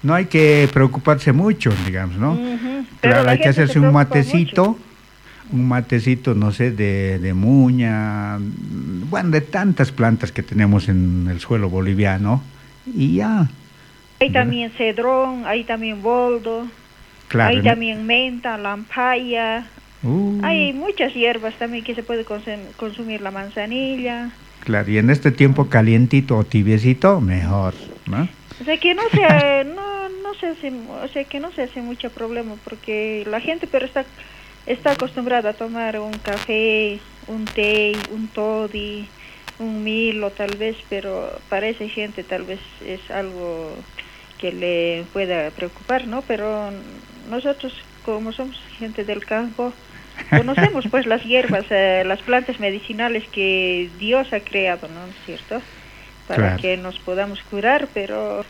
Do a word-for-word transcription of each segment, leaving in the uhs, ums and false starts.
no hay que preocuparse mucho, digamos, ¿no? Uh-huh. Pero Claro, la hay que gente se hacerse un preocupa matecito, mucho. un matecito, no sé, de, de muña, bueno, de tantas plantas que tenemos en el suelo boliviano, y ya, Hay ¿verdad? también cedrón, hay también boldo, Claro, hay en e- también menta, lampaya, uh, hay muchas hierbas también que se puede consum- consumir, la manzanilla. claro, y en este tiempo Mm. calientito o tibiecito, mejor, ¿no? O sea que no se, no, no se hace, o sea que no se hace mucho problema porque la gente pero está, está acostumbrada a tomar un café, un té, un toddy, un Milo tal vez, pero para esa gente tal vez es algo que le pueda preocupar, ¿no? Pero nosotros como somos gente del campo, conocemos pues las hierbas, eh, las plantas medicinales que Dios ha creado, ¿no es cierto? Para Claro, que nos podamos curar, pero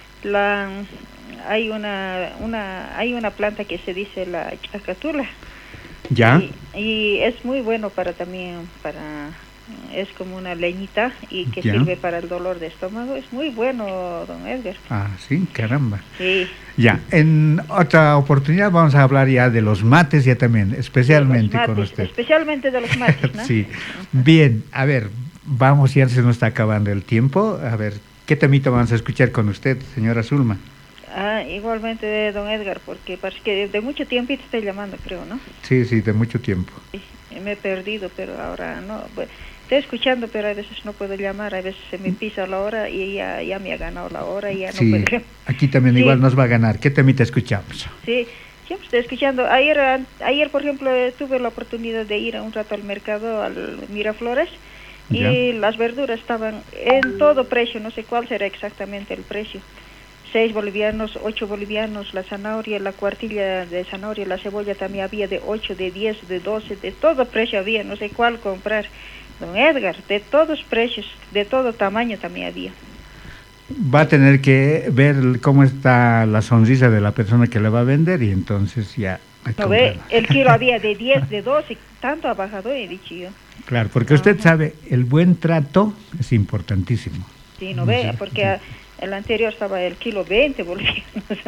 la hay una una hay una planta que se dice la chacatula ¿ya? y, y es muy bueno para también para es como una leñita y que ¿Ya? sirve para el dolor de estómago, es muy bueno, don Edgar. Ah, sí, caramba. Sí, Ya, en otra oportunidad vamos a hablar ya de los mates ya también, de los especialmente con mates, usted. especialmente de los mates, ¿no? Sí, Ajá. bien, a ver, vamos, ya se nos está acabando el tiempo. A ver, ¿qué temita vamos a escuchar con usted, señora Zulma? Ah, igualmente don Edgar, porque parece que de, de mucho tiempo te estoy llamando, creo, ¿no? Sí, sí, de mucho tiempo. Sí, me he perdido, pero ahora no. Bueno, estoy escuchando, pero a veces no puedo llamar, a veces se me pisa la hora y ya, ya me ha ganado la hora y ya no puedo. Sí, aquí también igual Sí, nos va a ganar. ¿Qué temita escuchamos? sí, siempre estoy escuchando. Ayer, an- ayer por ejemplo, eh, tuve la oportunidad de ir a un rato al mercado, al Miraflores, ¿Ya? y las verduras estaban en todo precio, no sé cuál será exactamente el precio. Seis bolivianos, ocho bolivianos, la zanahoria, la cuartilla de zanahoria, la cebolla también había de ocho, de diez, de doce, de todo precio había, no sé cuál comprar. Don Edgar, de todos precios, de todo tamaño también había. Va a tener que ver cómo está la sonrisa de la persona que le va a vender y entonces ya hay que ¿No ve? comprarla. El kilo había de diez, de doce, tanto ha bajado, he dicho yo. Claro, porque usted Ajá. sabe, el buen trato es importantísimo. Sí, no ¿No es ve, cierto? porque Sí, ah, el anterior estaba el kilo veinte bolivianos.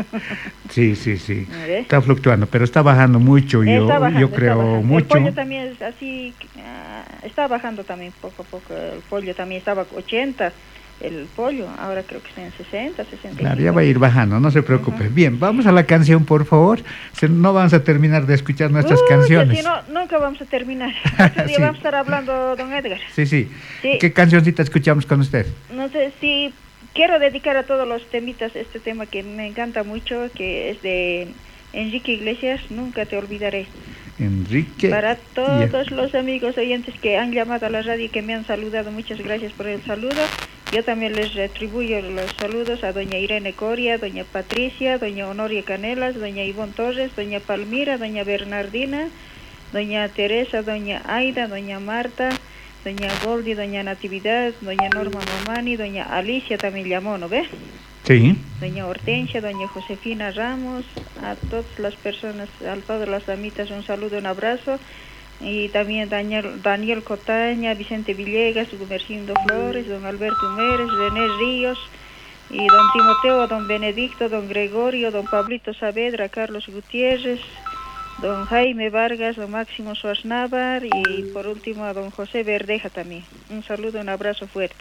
sí, sí, sí. ¿No ve? Está fluctuando, pero está bajando mucho, Está yo, yo bajando, está creo bajando. El pollo mucho. también es así, ah, está bajando también poco a poco. El pollo también estaba ochenta, el pollo, ahora creo que está en sesenta, Claro, ya sesenta y cinco. va a ir bajando, no se Ujú. preocupe. Bien, vamos a la canción, por favor. Se- no vamos a terminar de escuchar nuestras Uy, que si canciones. no, nunca vamos a terminar. Otro día Sí, vamos a estar hablando, don Edgar. sí, sí. Sí, ¿Qué cancioncita escuchamos con usted? no sé si quiero dedicar a todos los temitas este tema que me encanta mucho, que es de Enrique Iglesias, Nunca te olvidaré. Enrique. Para y- todos los amigos oyentes que han llamado a la radio y que me han saludado, muchas gracias por el saludo. Yo también les retribuyo los saludos a doña Irene Coria, doña Patricia, doña Honoria Canelas, doña Ivonne Torres, doña Palmira, doña Bernardina, doña Teresa, doña Aida, doña Marta, doña Goldi, doña Natividad, doña Norma Mamani, doña Alicia también llamó, ¿no ve? Sí. Doña Hortensia, doña Josefina Ramos, a todas las personas, a todas las damitas, un saludo, un abrazo. Y también Daniel, Daniel Cotaña, Vicente Villegas, Gumercindo Flores, don Alberto Mérez, René Ríos, y don Timoteo, don Benedicto, don Gregorio, don Pablito Saavedra, Carlos Gutiérrez, don Jaime Vargas, don Máximo Suaznavar, y por último a don José Verdeja también. Un saludo, un abrazo fuerte.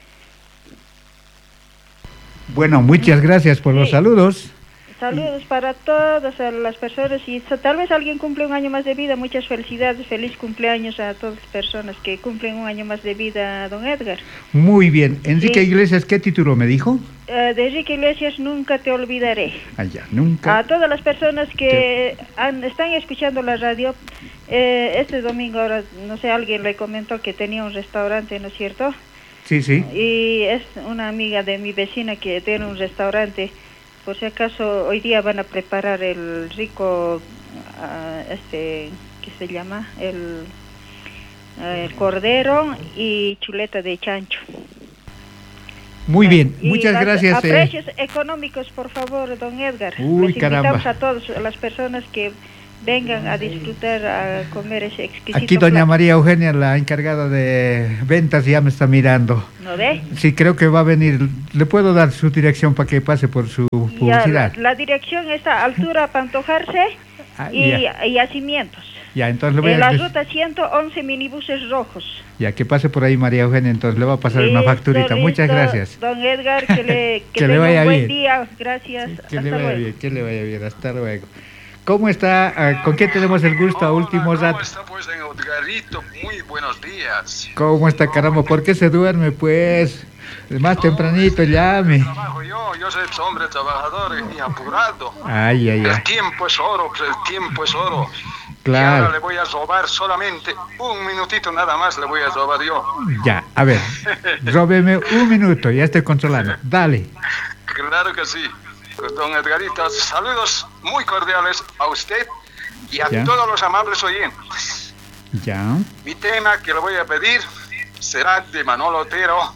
Bueno, muchas gracias por los Sí. saludos. Saludos para todas las personas y tal vez alguien cumple un año más de vida. Muchas felicidades, feliz cumpleaños a todas las personas que cumplen un año más de vida, don Edgar. Muy bien. Enrique Sí. Iglesias, ¿qué título me dijo? Uh, de Enrique Iglesias, Nunca te olvidaré. Allá, nunca. A todas las personas que han, están escuchando la radio, eh, este domingo, ahora, no sé, alguien le comentó que tenía un restaurante, ¿no es cierto? Sí, sí. Y es una amiga de mi vecina que tiene un restaurante. Por si acaso hoy día van a preparar el rico, uh, este, ¿qué se llama? El, uh, el cordero y chuleta de chancho. Muy bien, Y muchas las, gracias. a eh. precios económicos, por favor, don Edgar. Uy, Les invitamos caramba. a todas las personas que vengan a disfrutar, a comer ese exquisito Aquí doña plato. María Eugenia, la encargada de ventas, ya me está mirando. ¿No ve? Sí, creo que va a venir. ¿Le puedo dar su dirección para que pase por su Ya, publicidad? la, la dirección está a altura Pantojarse Ah, y, ya. y Yacimientos. Ya, entonces le voy En a la decir- ruta ciento once, minibuses rojos. Ya, que pase por ahí María Eugenia, entonces le va a pasar una Listo, facturita. Muchas listo. gracias. Don Edgar, que le, que Que le tenga vaya un buen bien. día. Gracias. Que Hasta le vaya luego. bien, que le vaya bien. Hasta luego. ¿Cómo está? Ah, ¿Con quién tenemos el gusto a último Hola, ¿cómo rato? está pues, en Edgarito? Muy buenos días. ¿Cómo está, caramba? ¿Por qué se duerme, pues? Más tempranito, llame. Trabajo yo, yo soy hombre trabajador y apurado. Ay, ay, ay. El tiempo es oro, pues, el tiempo es oro. Claro. Y ahora le voy a robar solamente un minutito nada más, le voy a robar yo. Ya, a ver. Róbeme un minuto, ya estoy controlando. Dale. Claro que sí. Don Edgarito, saludos muy cordiales a usted y a Ya. todos los amables oyentes. Ya. Mi tema que le voy a pedir será de Manolo Otero.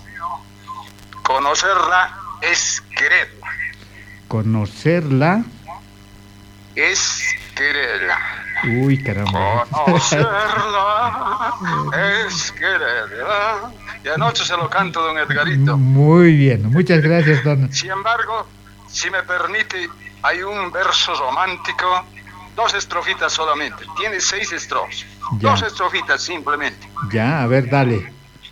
Conocerla es quererla. Conocerla. Es quererla. Uy, caramba. Conocerla es quererla. Y anoche se lo canto, don Edgarito. Muy bien. Muchas gracias, don. Sin embargo, si me permite, hay un verso romántico, dos estrofitas solamente. Tiene seis estrofas. Ya. Dos estrofitas simplemente. Ya, a ver, dale.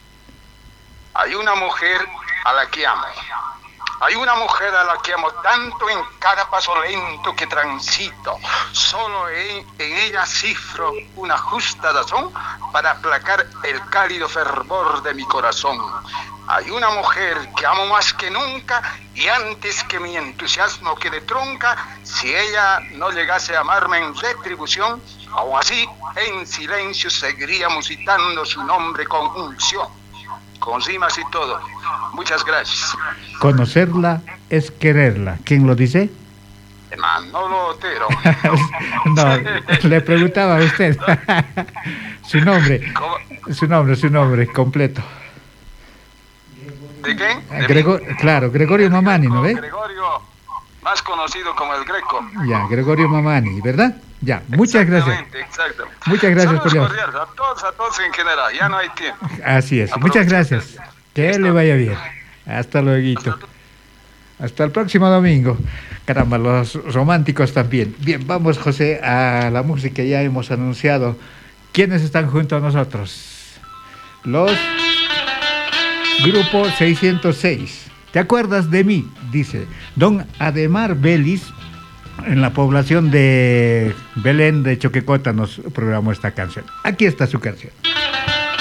Hay una mujer a la que amo. Hay una mujer a la que amo tanto en cada paso lento que transito. Solo en, en ella cifro una justa razón para aplacar el cálido fervor de mi corazón. Hay una mujer que amo más que nunca y antes que mi entusiasmo quede trunca, si ella no llegase a amarme en retribución, aún así en silencio seguiría musitando su nombre con unción. Con rimas y todo. Muchas gracias. Conocerla es quererla. ¿Quién lo dice? Manolo Otero. No, le preguntaba a usted. Su nombre. ¿Cómo? Su nombre, su nombre completo. ¿De qué? De Grego- claro, Gregorio mí. Mamani, ¿no ve? Gregorio, más conocido como el Greco. Ya, Gregorio Mamani, ¿verdad? Ya, muchas gracias. Exactamente, exacto. Muchas gracias por Saludos llamar. cordiales a todos, a todos en general. Ya no hay tiempo. Así es, Aprovecha muchas gracias. usted. Que Listo. le vaya bien. Hasta luego. Hasta el próximo domingo. Caramba, los románticos también. Bien, vamos, José, a la música. Ya hemos anunciado quiénes están junto a nosotros. Los Grupo seiscientos seis. ¿Te acuerdas de mí? Dice don Ademar Vélez. En la población de Belén de Choquecota nos programó esta canción. Aquí está su canción.